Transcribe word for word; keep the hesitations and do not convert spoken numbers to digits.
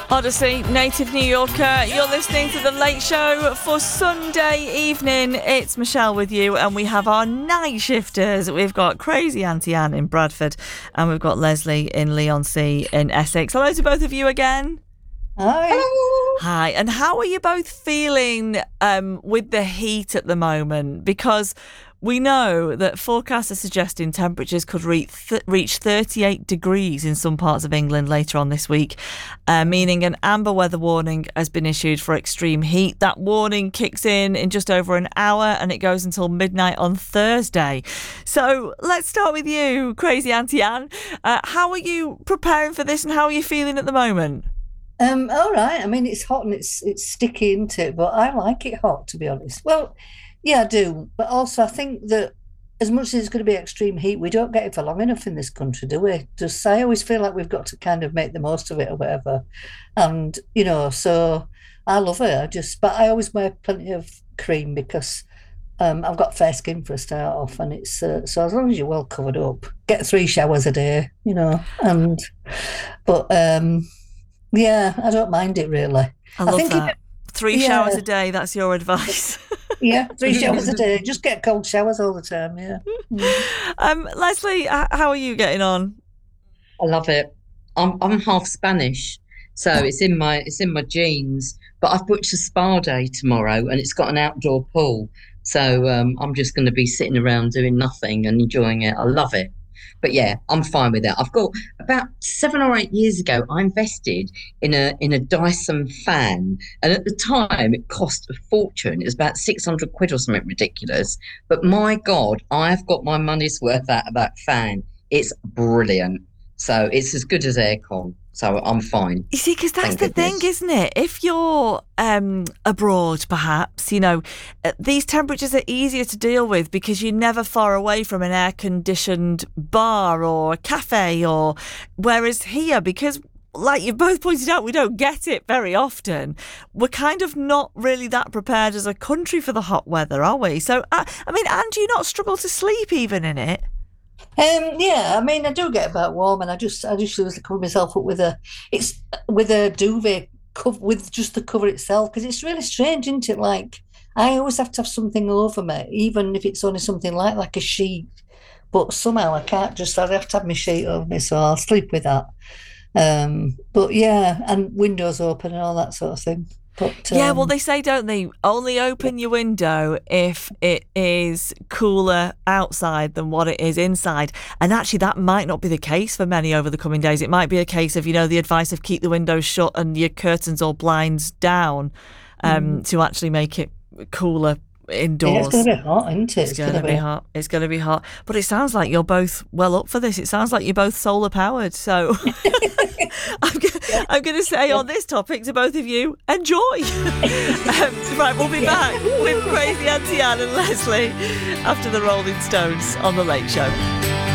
Odyssey, native New Yorker. You're listening to The Late Show for Sunday evening. It's Michelle with you, and we have our night shifters. We've got Crazy Auntie Anne in Bradford, and we've got Leslie in Leigh-on-Sea in Essex. Hello to both of you again. Hi. Hi. And how are you both feeling um, with the heat at the moment? Because we know that forecasts are suggesting temperatures could reach th- reach thirty-eight degrees in some parts of England later on this week, uh, meaning an amber weather warning has been issued for extreme heat. That warning kicks in in just over an hour and it goes until midnight on Thursday. So let's start with you, Crazy Auntie Anne. Uh, how are you preparing for this and how are you feeling at the moment? Um, all right. I mean, it's hot and it's it's sticky, isn't it? But I like it hot, to be honest. Well, yeah, I do. But also, I think that as much as it's going to be extreme heat, we don't get it for long enough in this country, do we? Just I always feel like we've got to kind of make the most of it or whatever. And, you know, so I love it. I just, but I always wear plenty of cream because um, I've got fair skin for a start off. And it's, uh, so as long as you're well covered up, get three showers a day, you know, and, but, um, yeah, I don't mind it really. I love I think that. It, Three yeah. showers a day, that's your advice. Yeah, three showers a day. Just get cold showers all the time, yeah. Mm. Um, Leslie, h- how are you getting on? I love it. I'm I'm half Spanish, so it's in my it's in my genes. But I've booked a spa day tomorrow, and it's got an outdoor pool. So um, I'm just going to be sitting around doing nothing and enjoying it. I love it. But yeah, I'm fine with that. I've got about seven or eight years ago, I invested in a in a Dyson fan, and at the time it cost a fortune. It was about six hundred quid or something ridiculous. But my God, I've got my money's worth out of that fan. It's brilliant. So it's as good as aircon. So I'm fine. You see, because that's Thank the goodness. thing, isn't it? If you're um, abroad, perhaps, you know, uh, these temperatures are easier to deal with because you're never far away from an air-conditioned bar or a cafe, or whereas here, because like you both pointed out, we don't get it very often. We're kind of not really that prepared as a country for the hot weather, are we? So, uh, I mean, Anne, do you not struggle to sleep even in it? Um, yeah, I mean, I do get about warm, and I just, I just usually cover myself up with a, it's with a duvet, cover, with just the cover itself, because it's really strange, isn't it? Like, I always have to have something over me, even if it's only something like like a sheet. But somehow I can't just, I have to have my sheet over me, so I'll sleep with that. Um, but yeah, and windows open and all that sort of thing. But, um, yeah, well, they say, don't they, only open your window if it is cooler outside than what it is inside. And actually, that might not be the case for many over the coming days. It might be a case of, you know, the advice of keep the windows shut and your curtains or blinds down um, mm. to actually make it cooler indoors. Yeah, it's going to be hot, isn't it? It's, it's going to be, be hot. It's going to be hot. But it sounds like you're both well up for this. It sounds like you're both solar powered. So I'm, g- yeah. I'm going to say yeah. on this topic to both of you, enjoy. um, right, we'll be yeah. back with Crazy Auntie Anne and Leslie after the Rolling Stones on The Late Show.